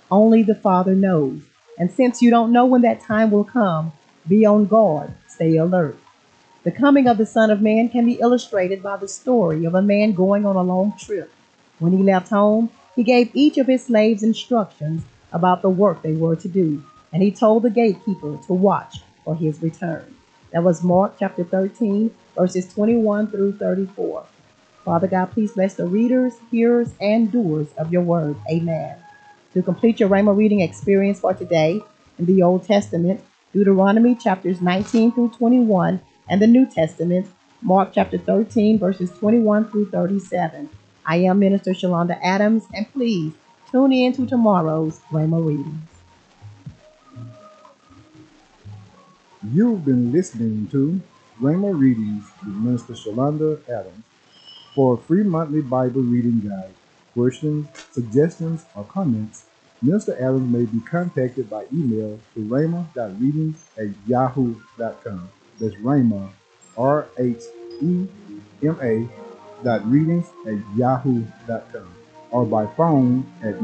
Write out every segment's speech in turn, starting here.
Only the Father knows. And since you don't know when that time will come, be on guard, stay alert. The coming of the Son of Man can be illustrated by the story of a man going on a long trip. When he left home, he gave each of his slaves instructions about the work they were to do, and he told the gatekeeper to watch for his return. That was Mark chapter 13, verses 21 through 34. Father God, please bless the readers, hearers, and doers of your word. Amen. To complete your Rhema reading experience for today, in the Old Testament, Deuteronomy chapters 19 through 21, and the New Testament, Mark chapter 13, verses 21 through 37. I am Minister Shalonda Adams, and please tune in to tomorrow's Rhema readings. You've been listening to Rhema Readings with Minister Shalonda Adams. For a free monthly Bible reading guide, questions, suggestions, or comments, Minister Adams may be contacted by email to rhema.readings@yahoo.com. That's Rhema, RHEMA .readings@yahoo.com, or by phone at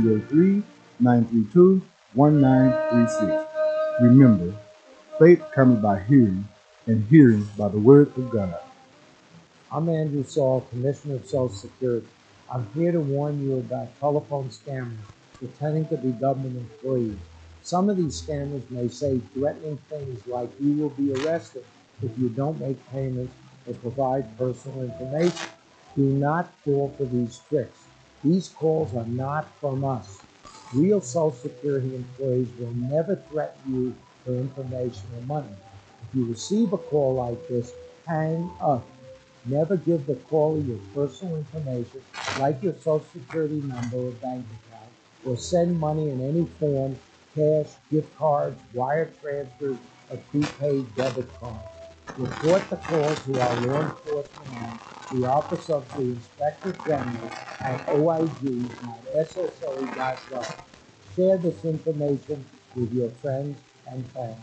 903-932-1936. Remember, faith comes by hearing, and hearing by the word of God. I'm Andrew Saul, Commissioner of Social Security. I'm here to warn you about telephone scammers pretending to be government employees. Some of these scammers may say threatening things like you will be arrested if you don't make payments or provide personal information. Do not fall for these tricks. These calls are not from us. Real Social Security employees will never threaten you for information or money. If you receive a call like this, hang up. Never give the caller your personal information, like your Social Security number or bank account, or send money in any form, cash, gift cards, wire transfers, or prepaid debit cards. Report the call to our law enforcement and the Office of the Inspector General at oig.ssa.gov. Share this information with your friends and family.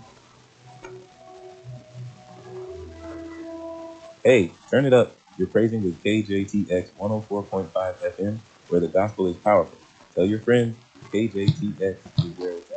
Hey, turn it up. You're praising with KJTX 104.5 FM, where the gospel is powerful. Tell your friends KJTX is where